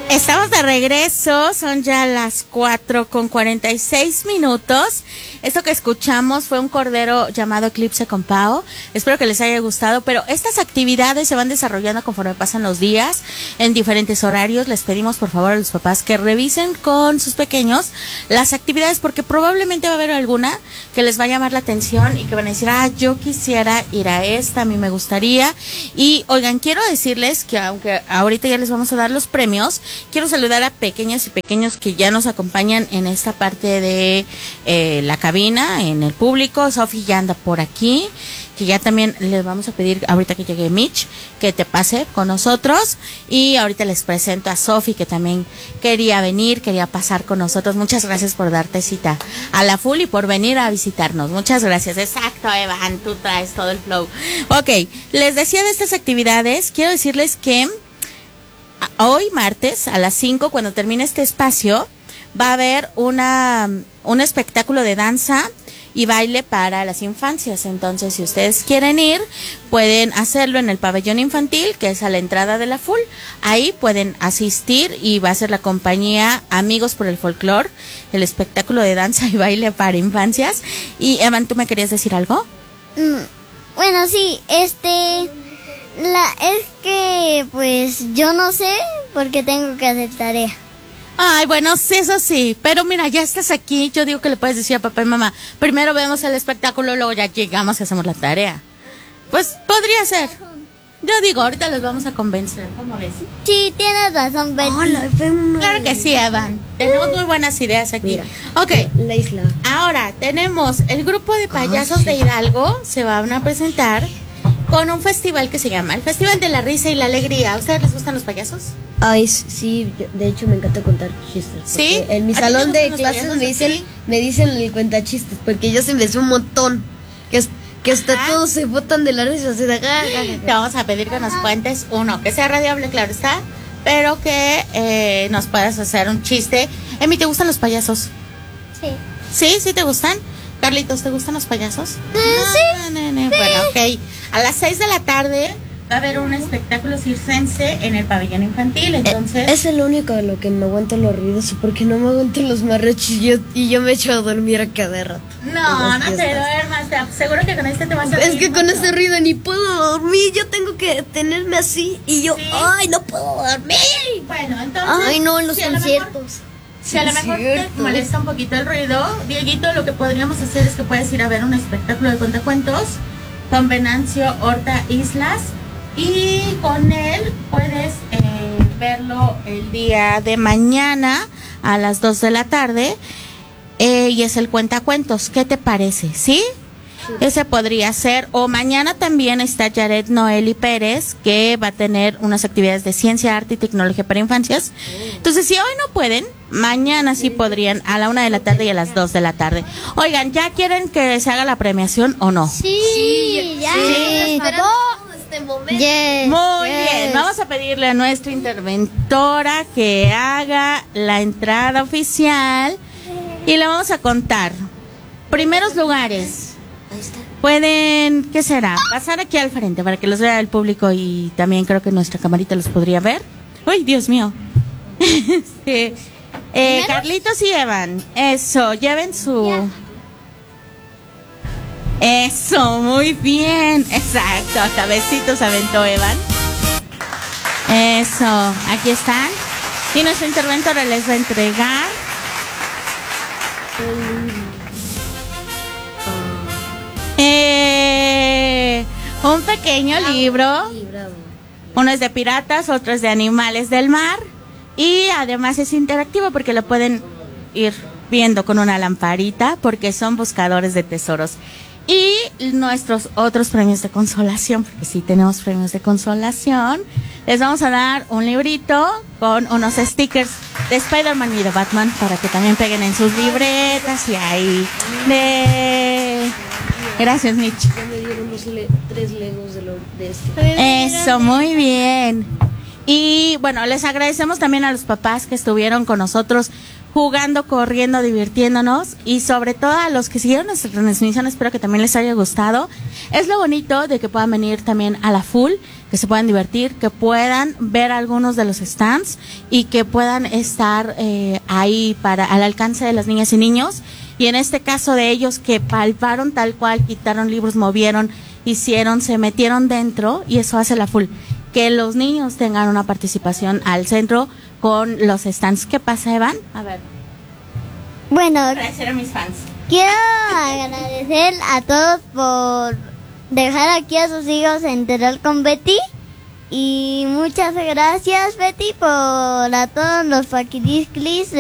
Estamos de regreso, son ya las 4:46. Esto que escuchamos fue un cordero llamado Eclipse con Pao. Espero que les haya gustado, pero estas actividades se van desarrollando conforme pasan los días, en diferentes horarios. Les pedimos por favor a los papás que revisen con sus pequeños las actividades, porque probablemente va a haber alguna que les va a llamar la atención y que van a decir, yo quisiera ir a esta, a mí me gustaría. Y oigan, quiero decirles que aunque ahorita ya les vamos a dar los premios, quiero saludar a pequeñas y pequeños que ya nos acompañan en esta parte de la cabina, en el público. Sofi ya anda por aquí, que ya también les vamos a pedir, ahorita que llegue Mitch, que te pase con nosotros. Y ahorita les presento a Sofi, que también quería venir, quería pasar con nosotros. Muchas gracias por darte cita a la full y por venir a visitarnos. Muchas gracias. Exacto, Evan, tú traes todo el flow. Ok, les decía de estas actividades, quiero decirles que hoy martes a las 5, cuando termine este espacio, va a haber un espectáculo de danza y baile para las infancias. Entonces, si ustedes quieren ir, pueden hacerlo en el pabellón infantil, que es a la entrada de la full. Ahí pueden asistir y va a ser la compañía Amigos por el Folclor, el espectáculo de danza y baile para infancias. Y Evan, ¿tú me querías decir algo? Bueno, sí, es que pues yo no sé porque tengo que hacer tarea. Ay, bueno, sí, eso sí, pero mira, ya estás aquí, yo digo que le puedes decir a papá y mamá, primero vemos el espectáculo, luego ya llegamos y hacemos la tarea. Pues podría ser. Yo digo, ahorita los vamos a convencer, ¿cómo ves? Sí, tienes razón, Betty. Claro que sí, Evan. Tenemos muy buenas ideas aquí. Mira, ok. La isla. Ahora tenemos el grupo de payasos de Hidalgo, se van a presentar con un festival que se llama el Festival de la Risa y la Alegría. ¿A ustedes les gustan los payasos? Ay, sí, de hecho me encanta contar chistes. ¿Sí? En mi ¿A ti salón te de gustan los clases payasos? me dicen el cuentachistes, porque yo se me sé un montón. Que hasta todos se botan de la risa. Te vamos a pedir que nos cuentes uno, que sea radiable, claro está, pero que nos puedas hacer un chiste. Emi, ¿te gustan los payasos? Sí. ¿Sí? ¿Sí te gustan? Carlitos, ¿te gustan los payasos? Sí. Bueno, ok. A las 6 de la tarde va a haber un espectáculo circense en el pabellón infantil, entonces... Es el único de lo que me aguanto los ruidos, porque no me aguanto los marrachis y yo me echo a dormir a cada rato. No te duermas, te aseguro que con este te vas a... Es que con ese ruido ni puedo dormir, yo tengo que tenerme así y yo, ¿sí? ¡ay, no puedo dormir! Bueno, entonces... Ay, no, en los conciertos. Si a lo mejor te molesta un poquito el ruido, Dieguito, lo que podríamos hacer es que puedes ir a ver un espectáculo de cuentacuentos con Venancio Horta Islas, y con él puedes verlo el día de mañana a las 2 de la tarde, y es el cuentacuentos. ¿Qué te parece? ¿Sí? Ese podría ser. O mañana también está Jared Noeli Pérez, que va a tener unas actividades de ciencia, arte y tecnología para infancias. Entonces, si hoy no pueden, mañana sí podrían, a la 1 de la tarde y a las 2 de la tarde. Oigan, ¿ya quieren que se haga la premiación o no? Sí, ya. Sí. Este momento. Muy bien, vamos a pedirle a nuestra interventora que haga la entrada oficial y le vamos a contar. Primeros lugares. Pueden, ¿qué será? Pasar aquí al frente para que los vea el público, y también creo que nuestra camarita los podría ver. ¡Uy, Dios mío! Sí. Carlitos y Evan, eso, lleven su... Eso, muy bien. Exacto, hasta besitos aventó Evan. Eso, aquí están. Y nuestra interventora les va a entregar un pequeño libro. Uno es de piratas, otro es de animales del mar. Y además es interactivo porque lo pueden ir viendo con una lamparita, porque son buscadores de tesoros. Y nuestros otros premios de consolación, porque sí tenemos premios de consolación. Les vamos a dar un librito con unos stickers de Spider-Man y de Batman para que también peguen en sus libretas y ahí. Gracias, Mitch. Ya me dieron 3 legos de este. Eso, muy bien. Y bueno, les agradecemos también a los papás que estuvieron con nosotros jugando, corriendo, divirtiéndonos, y sobre todo a los que siguieron nuestra transmisión. Espero que también les haya gustado. Es lo bonito de que puedan venir también a la full, que se puedan divertir, que puedan ver algunos de los stands y que puedan estar ahí al alcance de las niñas y niños. Y en este caso de ellos que palparon tal cual, quitaron libros, movieron, hicieron, se metieron dentro, y eso hace la full. Que los niños tengan una participación al centro con los stands. ¿Qué pasa, Evan? A ver. Bueno, Agradecer a mis fans. quiero agradecer a todos por dejar aquí a sus hijos enterar con Betty. Y muchas gracias, Betty, por a todos los paquidisclis